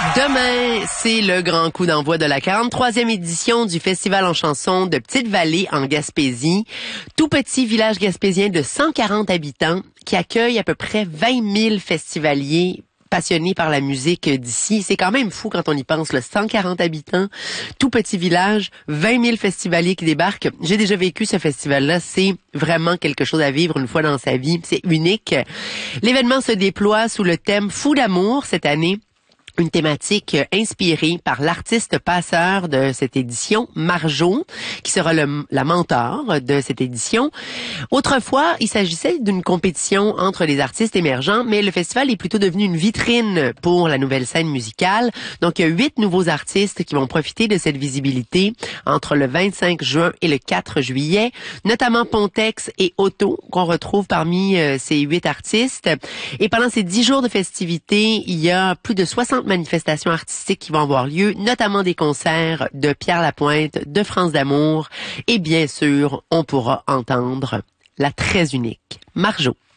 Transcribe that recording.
Demain, c'est le grand coup d'envoi de la 43e édition du Festival en chanson de Petite-Vallée en Gaspésie. Tout petit village gaspésien de 140 habitants qui accueille à peu près 20 000 festivaliers passionnés par la musique d'ici. C'est quand même fou quand on y pense, le 140 habitants, tout petit village, 20 000 festivaliers qui débarquent. J'ai déjà vécu ce festival-là. C'est vraiment quelque chose à vivre une fois dans sa vie. C'est unique. L'événement se déploie sous le thème Fou d'amour cette année. Une thématique inspirée par l'artiste passeur de cette édition, Marjo, qui sera la mentor de cette édition. Autrefois, il s'agissait d'une compétition entre les artistes émergents, mais le festival est plutôt devenu une vitrine pour la nouvelle scène musicale. Donc, il y a 8 nouveaux artistes qui vont profiter de cette visibilité entre le 25 juin et le 4 juillet, notamment Pontex et Otto, qu'on retrouve parmi ces 8 artistes. Et pendant ces 10 jours de festivités, il y a plus de 60 manifestations artistiques qui vont avoir lieu, notamment des concerts de Pierre Lapointe, de France d'Amour, et bien sûr, on pourra entendre la très unique Marjo.